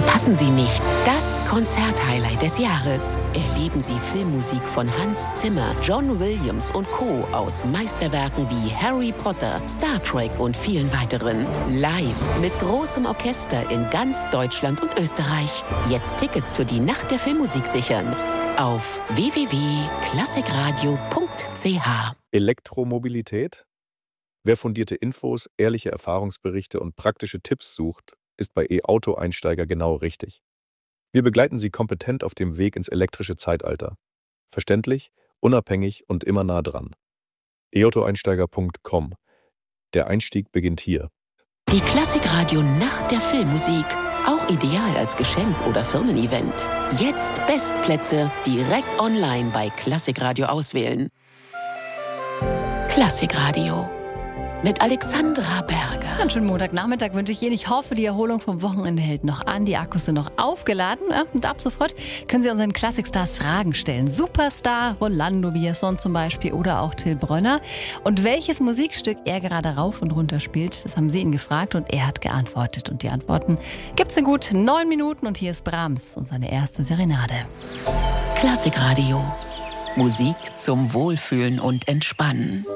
Verpassen Sie nicht das Konzerthighlight des Jahres. Erleben Sie Filmmusik von Hans Zimmer, John Williams und Co. aus Meisterwerken wie Harry Potter, Star Trek und vielen weiteren. Live mit großem Orchester in ganz Deutschland und Österreich. Jetzt Tickets für die Nacht der Filmmusik sichern. Auf www.klassikradio.ch. Elektromobilität? Wer fundierte Infos, ehrliche Erfahrungsberichte und praktische Tipps sucht, ist bei E-Auto-Einsteiger genau richtig. Wir begleiten Sie kompetent auf dem Weg ins elektrische Zeitalter. Verständlich, unabhängig und immer nah dran. eautoeinsteiger.com. Der Einstieg beginnt hier. Die Klassikradio Nacht der Filmmusik. Auch ideal als Geschenk oder Firmen-Event. Jetzt Bestplätze direkt online bei Klassikradio auswählen. Klassikradio mit Alexandra Berger. Einen schönen Montagnachmittag wünsche ich Ihnen. Ich hoffe, die Erholung vom Wochenende hält noch an. Die Akkus sind noch aufgeladen. Ja, und ab sofort können Sie unseren Klassikstars Fragen stellen. Superstar Rolando Villazón zum Beispiel oder auch Till Brönner. Und welches Musikstück er gerade rauf und runter spielt, das haben Sie ihn gefragt und er hat geantwortet. Und die Antworten gibt es in gut 9 Minuten. Und hier ist Brahms und seine erste Serenade. Klassikradio. Musik zum Wohlfühlen und Entspannen.